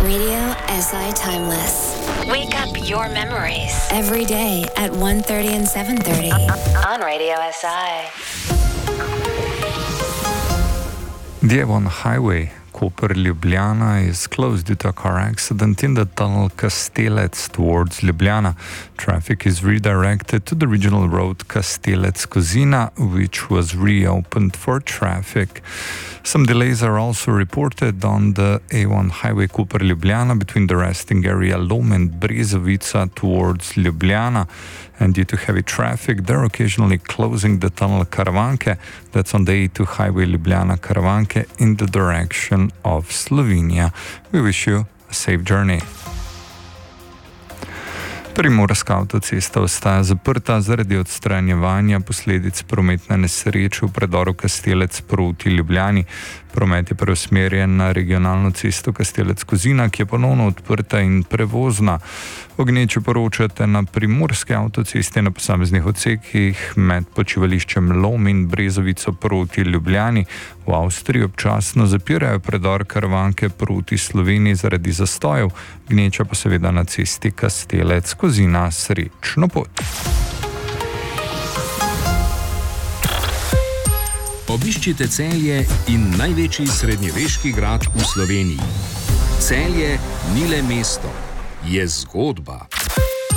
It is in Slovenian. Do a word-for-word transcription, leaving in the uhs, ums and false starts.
Radio S I Timeless. Wake up your memories. Every day at one thirty and seven thirty. On Radio S I. The A one highway, Koper-Ljubljana, is closed due to a car accident in the tunnel Kastelec towards Ljubljana. Traffic is redirected to the regional road Kastelec-Kozina, which was reopened for traffic. Some delays are also reported on the A one highway Koper-Ljubljana between the resting area Lom and Brezovica towards Ljubljana. And due to heavy traffic, they're occasionally closing the tunnel Karavanke, that's on the A two highway Ljubljana-Karavanke in the direction of Slovenia. We wish you a safe journey. Primorska avtocesta ostaja zaprta zaradi odstranjevanja posledic prometne nesreče v predoru Kastelec proti Ljubljani. Promet je preusmerjen na regionalno cesto Kastelec-Kozina, ki je ponovno odprta in prevozna. O gneči poročate na primorske avtoceste na posameznih odsekih med počivališčem Lom in Brezovico proti Ljubljani. V Avstriji občasno zapirajo predor Karavanke proti Sloveniji zaradi zastojev, gneča pa seveda na cesti Kastelec-Kozina. Srečno pot! Obiščite Celje in največji srednjeveški grad v Sloveniji. Celje ni le mesto, je zgodba.